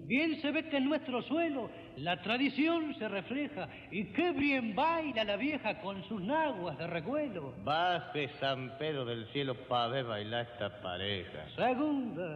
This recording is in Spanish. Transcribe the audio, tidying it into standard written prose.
Bien se ve que en nuestro suelo la tradición se refleja y qué bien baila la vieja con sus naguas de recuelo. Baje San Pedro del cielo pa' ver bailar esta pareja. Segunda.